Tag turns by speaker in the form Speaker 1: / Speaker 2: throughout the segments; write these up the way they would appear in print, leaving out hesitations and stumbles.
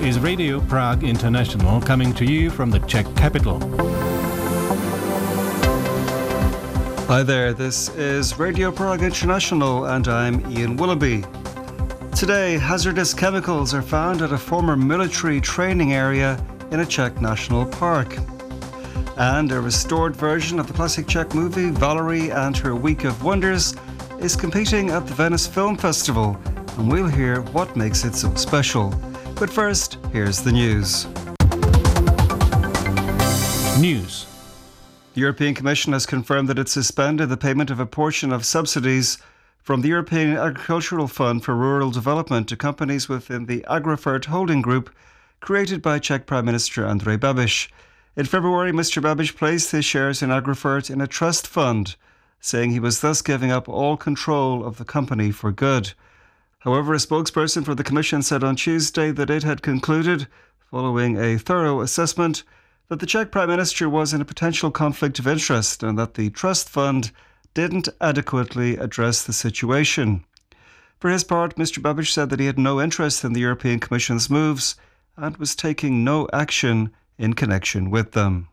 Speaker 1: is Radio Prague International, coming to you from the Czech capital.
Speaker 2: Hi there, this is Radio Prague International and I'm Ian Willoughby. Today, hazardous chemicals are found at a former military training area in a Czech national park. And a restored version of the classic Czech movie Valerie and Her Week of Wonders is competing at the Venice Film Festival, and we'll hear what makes it so special. But first, here's the news.
Speaker 1: News.
Speaker 2: The European Commission has confirmed that it suspended the payment of a portion of subsidies from the European Agricultural Fund for Rural Development to companies within the Agrofert holding group created by Czech Prime Minister Andrej Babiš. In February, Mr. Babiš placed his shares in Agrofert in a trust fund, saying he was thus giving up all control of the company for good. However, a spokesperson for the Commission said on Tuesday that it had concluded, following a thorough assessment, that the Czech Prime Minister was in a potential conflict of interest and that the trust fund didn't adequately address the situation. For his part, Mr. Babiš said that he had no interest in the European Commission's moves and was taking no action in connection with them.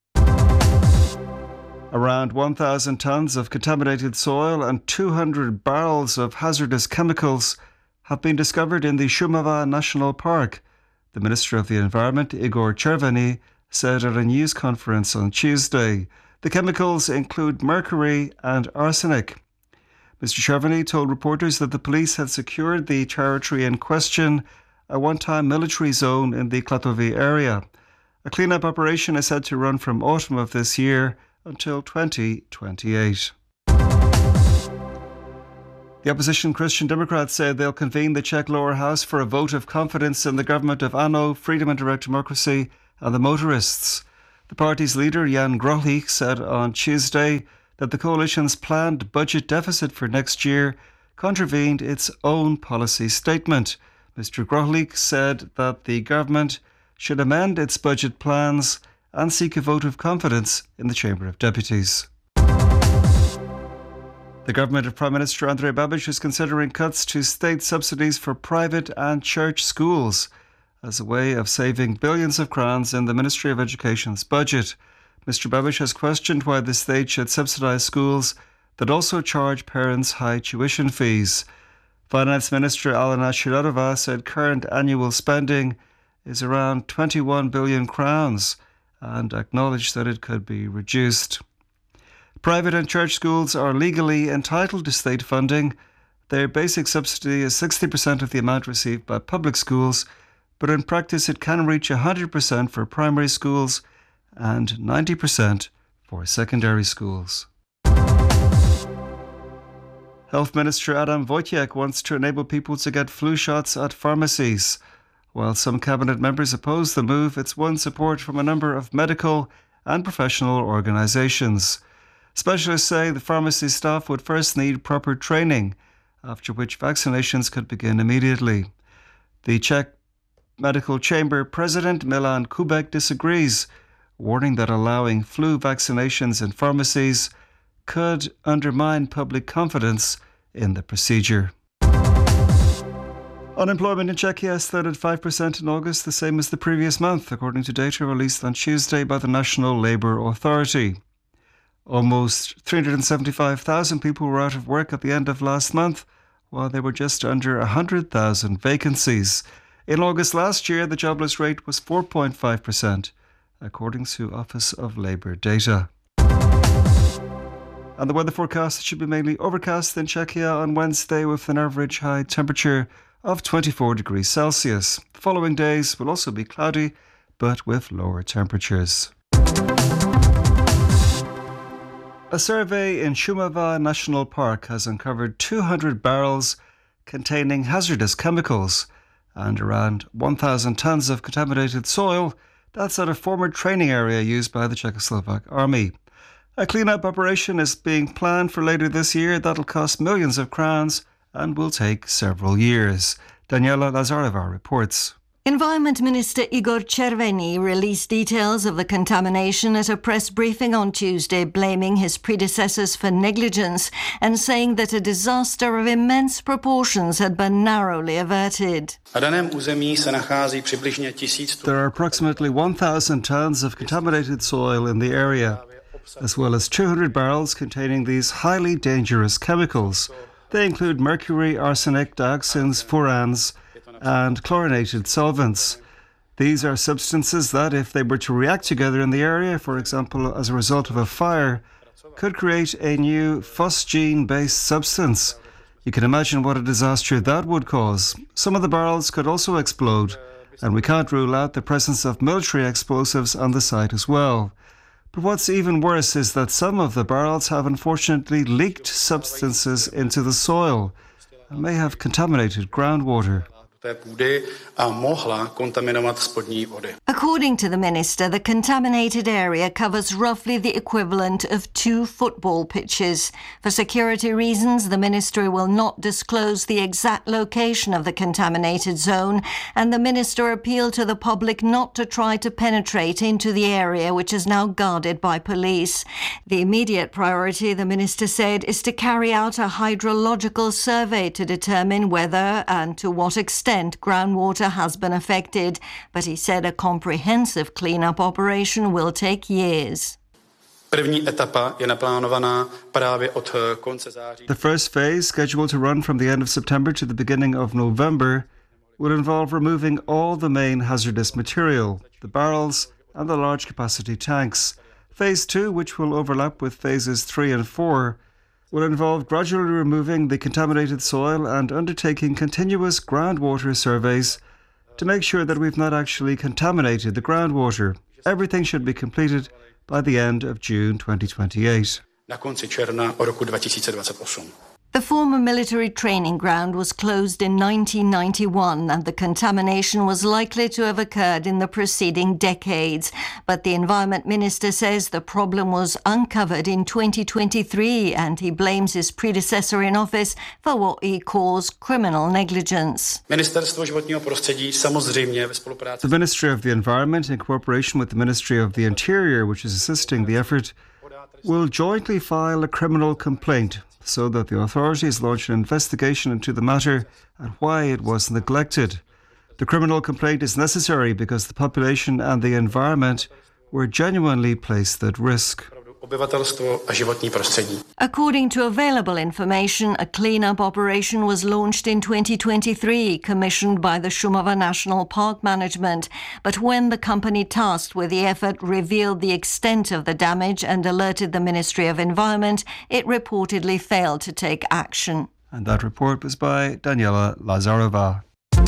Speaker 2: Around 1,000 tonnes of contaminated soil and 200 barrels of hazardous chemicals have been discovered in the Šumava National Park, the Minister of the Environment, Igor Červený, said at a news conference on Tuesday. The chemicals include mercury and arsenic. Mr. Červený told reporters that the police had secured the territory in question, a one-time military zone in the Klatovy area. A clean-up operation is said to run from autumn of this year until 2028. The opposition Christian Democrats said they'll convene the Czech lower house for a vote of confidence in the government of ANO, Freedom and Direct Democracy and the motorists. The party's leader, Jan Grohlík, said on Tuesday that the coalition's planned budget deficit for next year contravened its own policy statement. Mr. Grohlík said that the government should amend its budget plans and seek a vote of confidence in the Chamber of Deputies. The government of Prime Minister Andrej Babiš is considering cuts to state subsidies for private and church schools as a way of saving billions of crowns in the Ministry of Education's budget. Mr. Babiš has questioned why the state should subsidise schools that also charge parents high tuition fees. Finance Minister Alena Schillerová said current annual spending is around 21 billion crowns and acknowledged that it could be reduced. Private and church schools are legally entitled to state funding. Their basic subsidy is 60% of the amount received by public schools, but in practice it can reach 100% for primary schools and 90% for secondary schools. Health Minister Adam Wojciech wants to enable people to get flu shots at pharmacies. While some cabinet members oppose the move, it's won support from a number of medical and professional organisations. Specialists say the pharmacy staff would first need proper training, after which vaccinations could begin immediately. The Czech Medical Chamber President Milan Kubek disagrees, warning that allowing flu vaccinations in pharmacies could undermine public confidence in the procedure. Unemployment in Czechia stood at 5% in August, the same as the previous month, according to data released on Tuesday by the National Labour Authority. Almost 375,000 people were out of work at the end of last month, while there were just under 100,000 vacancies. In August last year, the jobless rate was 4.5%, according to Office of Labour data. And the weather forecast should be mainly overcast in Czechia on Wednesday with an average high temperature of 24 degrees Celsius. The following days will also be cloudy, but with lower temperatures. A survey in Šumava National Park has uncovered 200 barrels containing hazardous chemicals and around 1,000 tonnes of contaminated soil. That's at a former training area used by the Czechoslovak army. A clean-up operation is being planned for later this year that'll cost millions of crowns and will take several years. Daniela Lazareva reports.
Speaker 3: Environment Minister Igor Cherveny released details of the contamination at a press briefing on Tuesday, blaming his predecessors for negligence and saying that a disaster of immense proportions had been narrowly averted.
Speaker 2: There are approximately 1,000 tons of contaminated soil in the area, as well as 200 barrels containing these highly dangerous chemicals. They include mercury, arsenic, dioxins, furans, and chlorinated solvents. These are substances that, if they were to react together in the area, for example as a result of a fire, could create a new phosgene-based substance. You can imagine what a disaster that would cause. Some of the barrels could also explode, and we can't rule out the presence of military explosives on the site as well. But what's even worse is that some of the barrels have unfortunately leaked substances into the soil and may have contaminated groundwater.
Speaker 3: According to the minister, the contaminated area covers roughly the equivalent of 2 football pitches. For security reasons, the ministry will not disclose the exact location of the contaminated zone, and the minister appealed to the public not to try to penetrate into the area, which is now guarded by police. The immediate priority, the minister said, is to carry out a hydrological survey to determine whether and to what extent groundwater has been affected, but he said a comprehensive clean-up operation will take years.
Speaker 2: The first phase, scheduled to run from the end of September to the beginning of November, will involve removing all the main hazardous material, the barrels and the large capacity tanks. Phase 2, which will overlap with phases 3 and 4, will involve gradually removing the contaminated soil and undertaking continuous groundwater surveys to make sure that we've not actually contaminated the groundwater. Everything should be completed by the end of June 2028.
Speaker 3: The former military training ground was closed in 1991 and the contamination was likely to have occurred in the preceding decades. But the Environment Minister says the problem was uncovered in 2023 and he blames his predecessor in office for what he calls criminal negligence.
Speaker 2: The Ministry of the Environment, in cooperation with the Ministry of the Interior, which is assisting the effort, will jointly file a criminal complaint so that the authorities launch an investigation into the matter and why it was neglected. The criminal complaint is necessary because the population and the environment were genuinely placed at risk.
Speaker 3: According to available information, a clean-up operation was launched in 2023, commissioned by the Šumava National Park Management. But when the company tasked with the effort revealed the extent of the damage and alerted the Ministry of Environment, it reportedly failed to take action.
Speaker 2: And that report was by Daniela Lazarova.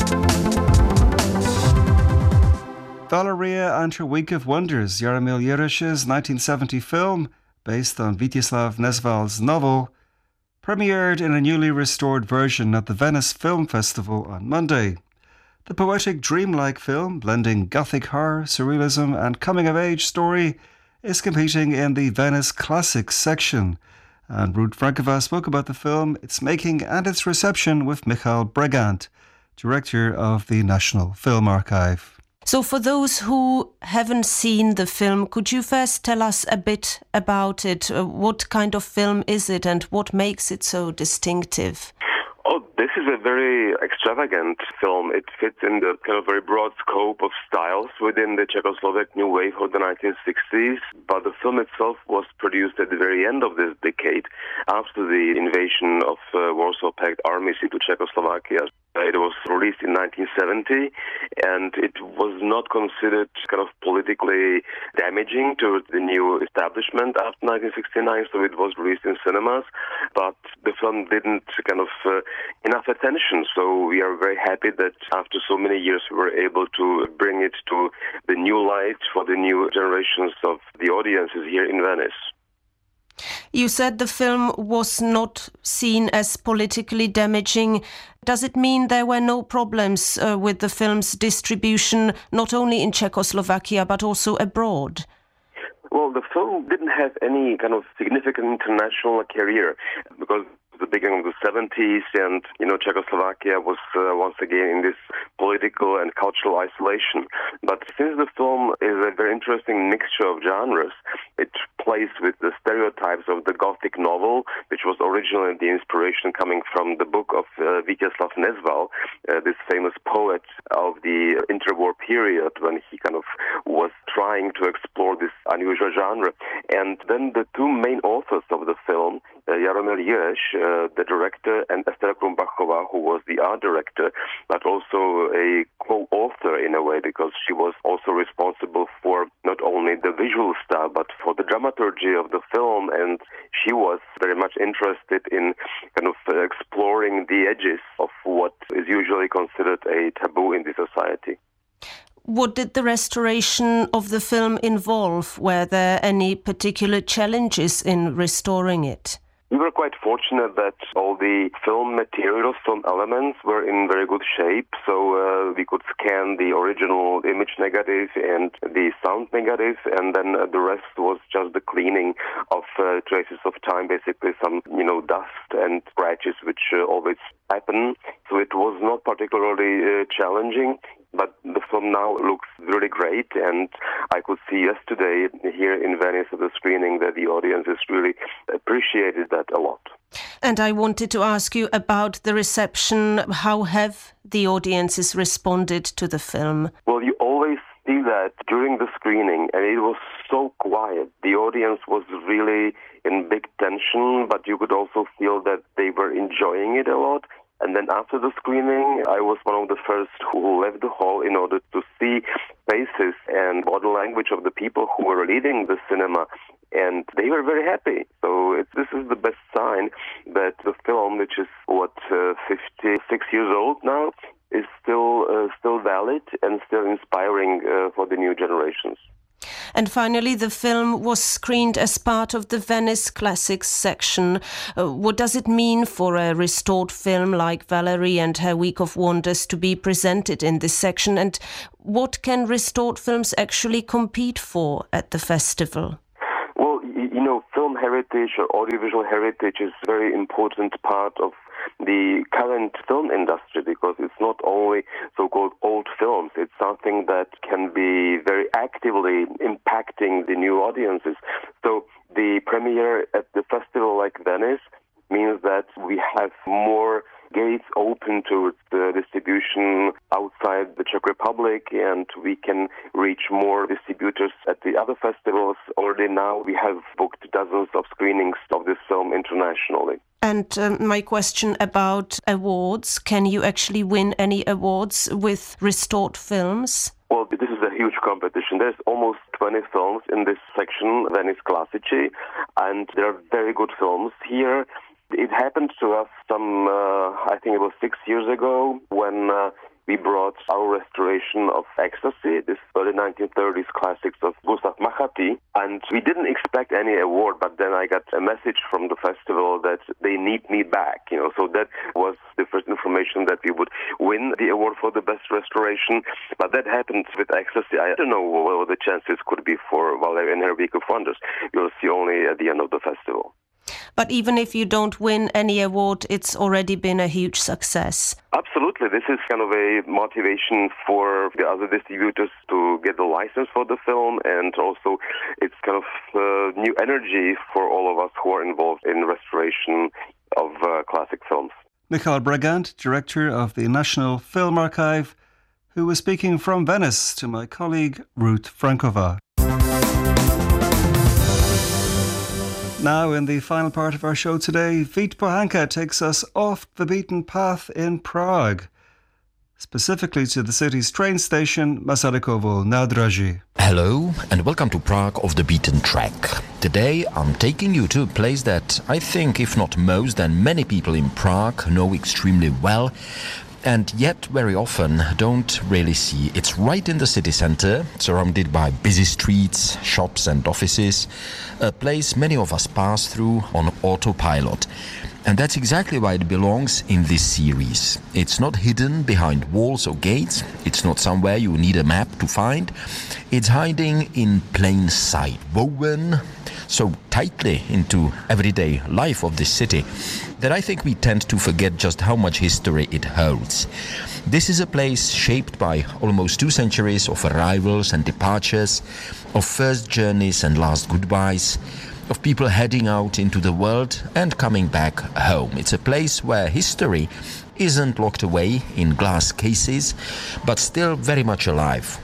Speaker 2: Valeria and Her Week of Wonders, Jaromil Jireš's 1970 film, based on Vítězslav Nezval's novel, premiered in a newly restored version at the Venice Film Festival on Monday. The poetic, dreamlike film, blending gothic horror, surrealism and coming-of-age story, is competing in the Venice Classics section. And Ruth Frankova spoke about the film, its making and its reception with Michal Bregant, director of the National Film Archive.
Speaker 4: So for those who haven't seen the film, could you first tell us a bit about it? What kind of film is it and what makes it so distinctive?
Speaker 5: Oh, this is a very extravagant film. It fits in the kind of very broad scope of styles within the Czechoslovak New Wave of the 1960s. But the film itself was produced at the very end of this decade, after the invasion of Warsaw Pact armies into Czechoslovakia. It was released in 1970, and it was not considered kind of politically damaging to the new establishment after 1969, so it was released in cinemas. But the film didn't kind of enough attention, so we are very happy that after so many years we were able to bring it to the new light for the new generations of the audiences here in Venice.
Speaker 4: You said the film was not seen as politically damaging. Does it mean there were no problems with the film's distribution, not only in Czechoslovakia, but also abroad?
Speaker 5: Well, the film didn't have any kind of significant international career because the beginning of the 70s, and Czechoslovakia was once again in this political and cultural isolation. But since the film is a very interesting mixture of genres, it plays with the stereotypes of the Gothic novel, which was originally the inspiration coming from the book of Vítězslav Nezval, this famous poet of the interwar period when he kind of was trying to explore this unusual genre. And then the two main authors of the film, Jaromír Jireš, the director, and Estera Krumbachová, who was the art director, but also a co-author in a way, because she was also responsible for not only the visual style, but for the dramaturgy of the film, and she was very much interested in kind of exploring the edges of what is usually considered a taboo in the society.
Speaker 4: What did the restoration of the film involve? Were there any particular challenges in restoring it?
Speaker 5: We were quite fortunate that all the film materials, film elements were in very good shape, so we could scan the original image negative and the sound negative, and then the rest was just the cleaning of traces of time, basically some, dust and scratches, which always happen. So it was not particularly challenging. But the film now looks really great, and I could see yesterday here in Venice at the screening that the audiences really appreciated that a lot.
Speaker 4: And I wanted to ask you about the reception. How have the audiences responded to the film?
Speaker 5: Well, you always see that during the screening, and it was so quiet. The audience was really in big tension, but you could also feel that they were enjoying it a lot. And then after the screening, I was one of the first who left the hall in order to see faces and body language of the people who were leaving the cinema. And they were very happy. So this is the best sign that the film, which is, 56 years old now, is still valid and still inspiring for the new generations.
Speaker 4: And finally, the film was screened as part of the Venice Classics section. What does it mean for a restored film like Valerie and Her Week of Wonders to be presented in this section? And what can restored films actually compete for at the festival?
Speaker 5: Well, film heritage or audiovisual heritage is a very important part of the current film industry, because it's not only so-called old films, it's something that can be very actively impacting the new audiences. So the premiere at the festival like Venice means that we have more gates open towards the distribution outside the Czech Republic, and we can reach more distributors at the other festivals. Already now we have booked dozens of screenings of this film internationally.
Speaker 4: And my question about awards, can you actually win any awards with restored films?
Speaker 5: Well, this is a huge competition. There's almost 20 films in this section, Venice Classici, and there are very good films here. It happened to us I think it was 6 years ago, when we brought our restoration of Ecstasy, this early 1930s classics of Gustav Machati, and we didn't expect any award, but then I got a message from the festival that they need me back, so that was the first information that we would win the award for the best restoration. But that happened with Ecstasy. I don't know what the chances could be for Valerie and Her Week of Wonders. You'll see only at the end of the festival.
Speaker 4: But even if you don't win any award, it's already been a huge success.
Speaker 5: Absolutely. This is kind of a motivation for the other distributors to get the license for the film, and also it's kind of new energy for all of us who are involved in restoration of classic films.
Speaker 2: Michal Bragant, director of the National Film Archive, who was speaking from Venice to my colleague Ruth Frankova. Now, in the final part of our show today, Vít Pohanka takes us off the beaten path in Prague, specifically to the city's train station, Masarykovo Nádraží.
Speaker 6: Hello and welcome to Prague off the beaten track. Today I'm taking you to a place that I think, if not most, then many people in Prague know extremely well, and yet very often don't really see. It's right in the city center, surrounded by busy streets, shops and offices, a place many of us pass through on autopilot. And that's exactly why it belongs in this series. It's not hidden behind walls or gates. It's not somewhere you need a map to find. It's hiding in plain sight, woven so tightly into everyday life of this city that I think we tend to forget just how much history it holds. This is a place shaped by almost 2 centuries of arrivals and departures, of first journeys and last goodbyes, of people heading out into the world and coming back home. It's a place where history isn't locked away in glass cases, but still very much alive.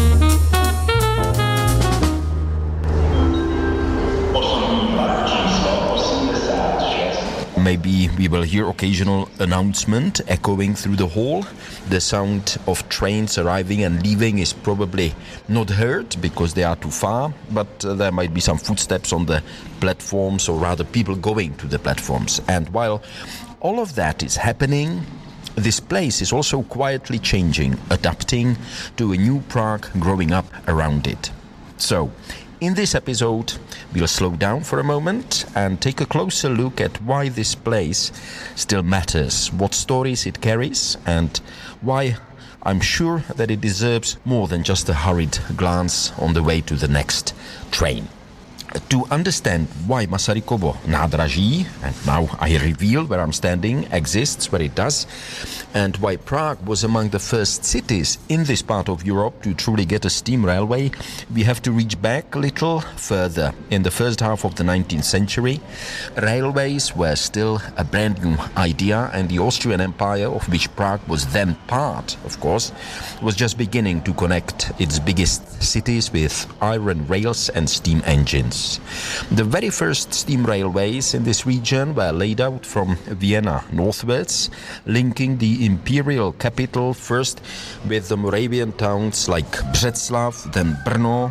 Speaker 6: Maybe we will hear occasional announcement echoing through the hall. The sound of trains arriving and leaving is probably not heard because they are too far, but there might be some footsteps on the platforms, or rather people going to the platforms. And while all of that is happening, this place is also quietly changing, adapting to a new Prague growing up around it. So, in this episode, we'll slow down for a moment and take a closer look at why this place still matters, what stories it carries, and why I'm sure that it deserves more than just a hurried glance on the way to the next train. To understand why Masarykovo nádraží, and now I reveal where I'm standing, exists where it does, and why Prague was among the first cities in this part of Europe to truly get a steam railway, we have to reach back a little further. In the first half of the 19th century, railways were still a brand new idea, and the Austrian Empire, of which Prague was then part, of course, was just beginning to connect its biggest cities with iron rails and steam engines. The very first steam railways in this region were laid out from Vienna northwards, linking the imperial capital first with the Moravian towns like Břeclav, then Brno,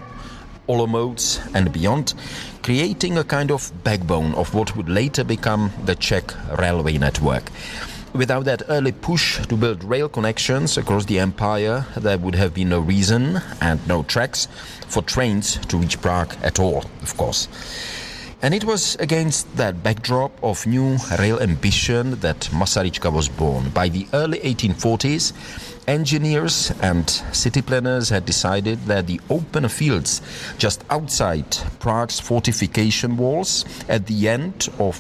Speaker 6: Olomouc and beyond, creating a kind of backbone of what would later become the Czech railway network. Without that early push to build rail connections across the empire, there would have been no reason and no tracks for trains to reach Prague at all, of course. And it was against that backdrop of new rail ambition that Masaryčka was born. By the early 1840s, engineers and city planners had decided that the open fields just outside Prague's fortification walls at the end of